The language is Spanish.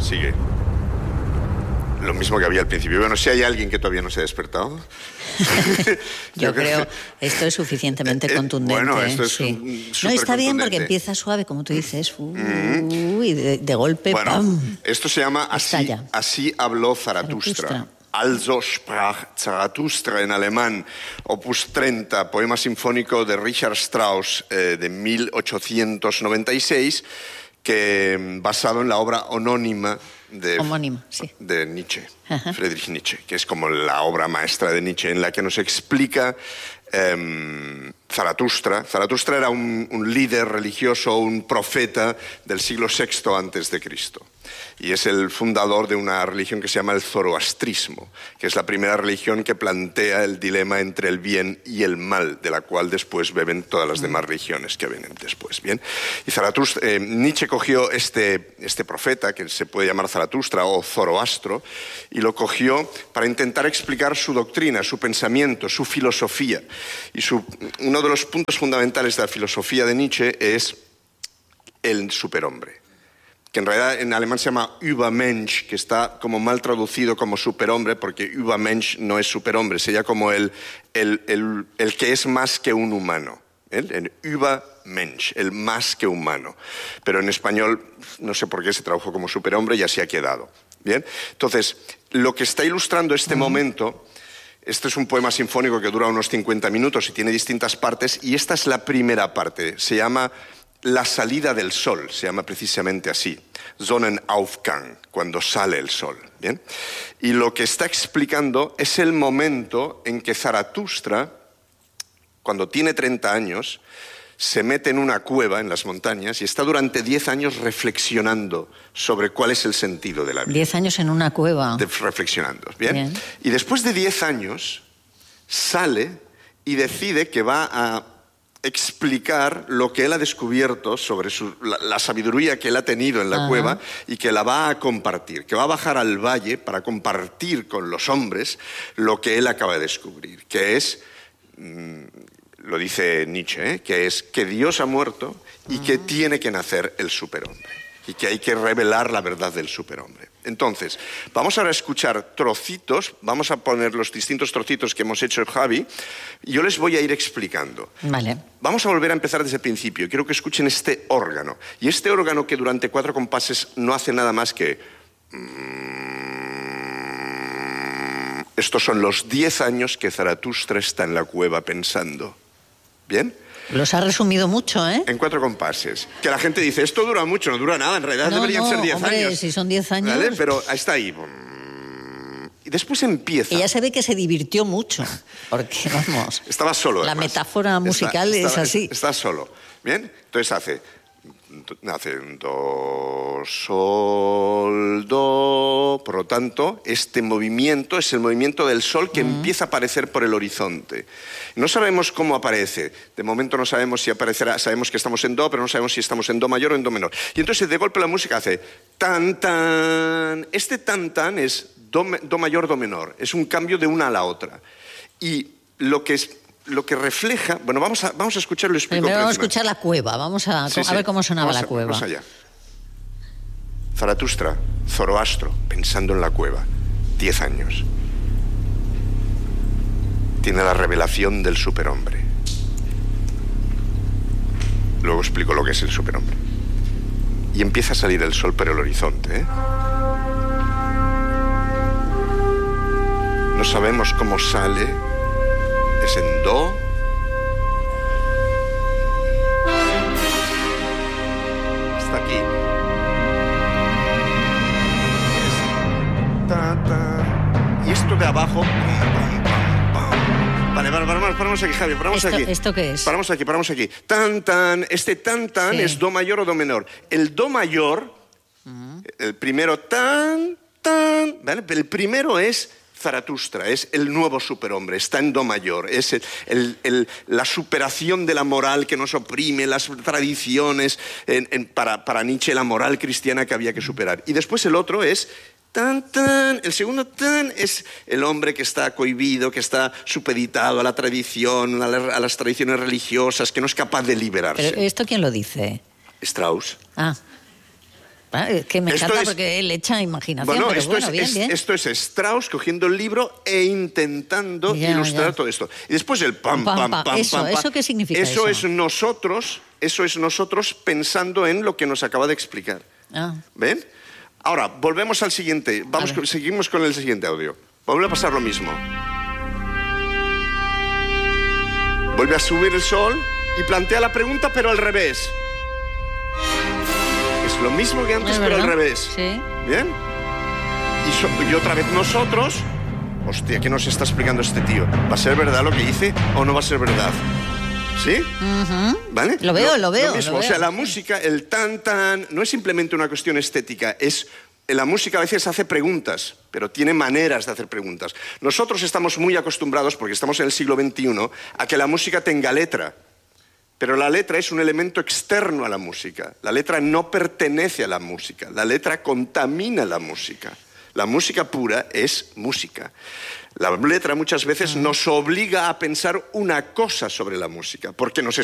Sigue. Lo mismo que había al principio. Bueno, si hay alguien que todavía no se ha despertado. Yo creo esto es suficientemente contundente. Bueno, esto es sí. No, está bien porque empieza suave, como tú dices. Y de golpe, bueno, ¡pam! Esto se llama Así habló Zaratustra. Also sprach Zarathustra en alemán, opus 30, poema sinfónico de Richard Strauss de 1896, que basado en la obra homónima de Nietzsche, Friedrich Nietzsche, que es como la obra maestra de Nietzsche, en la que nos explica Zaratustra. Zaratustra era un líder religioso, un profeta del siglo VI antes de Cristo. Y es el fundador de una religión que se llama el zoroastrismo, que es la primera religión que plantea el dilema entre el bien y el mal, de la cual después beben todas las demás religiones que vienen después. ¿Bien? Y Nietzsche cogió este profeta, que se puede llamar Zaratustra o Zoroastro, y lo cogió para intentar explicar su doctrina, su pensamiento, su filosofía. Y uno de los puntos fundamentales de la filosofía de Nietzsche es el superhombre, que en realidad en alemán se llama Übermensch, que está como mal traducido como superhombre, porque Übermensch no es superhombre, sería como el que es más que un humano. El Übermensch, el más que humano. Pero en español no sé por qué se tradujo como superhombre y así ha quedado. ¿Bien? Entonces, lo que está ilustrando este momento, este es un poema sinfónico que dura unos 50 minutos y tiene distintas partes, y esta es la primera parte, se llama La salida del sol, se llama precisamente así, Sonnenaufgang, cuando sale el sol. ¿Bien? Y lo que está explicando es el momento en que Zaratustra, cuando tiene 30 años, se mete en una cueva en las montañas y está durante 10 años reflexionando sobre cuál es el sentido de la vida. 10 años en una cueva. Reflexionando. ¿Bien? Y después de 10 años sale y decide que va a explicar lo que él ha descubierto sobre la sabiduría que él ha tenido en la cueva, y que la va a compartir, que va a bajar al valle para compartir con los hombres lo que él acaba de descubrir, que es, lo dice Nietzsche, que es que Dios ha muerto y que tiene que nacer el superhombre, y que hay que revelar la verdad del superhombre. Entonces, vamos ahora a escuchar trocitos, vamos a poner los distintos trocitos que hemos hecho Javi, y yo les voy a ir explicando. Vale. Vamos a volver a empezar desde el principio. Quiero que escuchen este órgano. Y este órgano, que durante 4 compases no hace nada más que... Estos son los 10 años que Zaratustra está en la cueva pensando. ¿Bien? Los ha resumido mucho, ¿eh? En 4 compases. Que la gente dice, esto dura mucho, no dura nada. En realidad deberían ser 10 años. Si son 10 años... ¿Vale? Pero está ahí. Y después empieza... Y ya se ve que se divirtió mucho. Porque, vamos... Estaba solo, la además. Metáfora musical es así. Está solo. ¿Bien? Entonces hace do, sol, do. Por lo tanto, este movimiento es el movimiento del sol que empieza a aparecer por el horizonte. No sabemos cómo aparece. De momento no sabemos si aparecerá. Sabemos que estamos en do, pero no sabemos si estamos en do mayor o en do menor. Y entonces de golpe la música hace tan, tan. Este tan, tan es do mayor, do menor. Es un cambio de una a la otra. Y lo que refleja... Bueno, vamos a escucharlo y explico. Primero vamos a escuchar la cueva. Vamos a ver cómo sonaba la cueva. Vamos allá. Zaratustra, Zoroastro, pensando en la cueva. 10 años. Tiene la revelación del superhombre. Luego explico lo que es el superhombre. Y empieza a salir el sol por el horizonte, ¿eh? No sabemos cómo sale. Es en do. Está aquí. Es ta, ta. Y esto de abajo. Vale, paramos aquí, Javi, paramos aquí. ¿Esto qué es? Paramos aquí. Tan, tan. Este tan, tan es do mayor o do menor. El do mayor, el primero tan, tan, ¿vale? El primero es Zaratustra, es el nuevo superhombre, está en do mayor, es la superación de la moral que nos oprime, las tradiciones, para Nietzsche la moral cristiana que había que superar. Y después el otro es tan, tan, el segundo tan es el hombre que está cohibido, que está supeditado a la tradición, a las tradiciones religiosas, que no es capaz de liberarse. ¿Pero esto quién lo dice? Strauss. Que me encanta porque él echa imaginación. Bueno, pero bien. Esto es Strauss cogiendo el libro e intentando ilustrar todo esto. Y después el pam, pam, pam, pam. ¿Eso qué significa eso? Eso es nosotros pensando en lo que nos acaba de explicar. ¿Ven? Ahora, volvemos al siguiente. Seguimos con el siguiente audio. Vuelve a pasar lo mismo. Vuelve a subir el sol y plantea la pregunta, pero al revés. Es lo mismo que antes, pero al revés. Sí. ¿Bien? Y otra vez nosotros... Hostia, ¿qué nos está explicando este tío? ¿Va a ser verdad lo que dice o no va a ser verdad? ¿Sí? ¿Vale? Lo veo. Lo mismo. O sea, la música, el tan, no es simplemente una cuestión estética, la música a veces hace preguntas, pero tiene maneras de hacer preguntas. Nosotros estamos muy acostumbrados, porque estamos en el siglo XXI, a que la música tenga letra. Pero la letra es un elemento externo a la música. La letra no pertenece a la música. La letra contamina la música. La música pura es música. La letra muchas veces nos obliga a pensar una cosa sobre la música, porque nos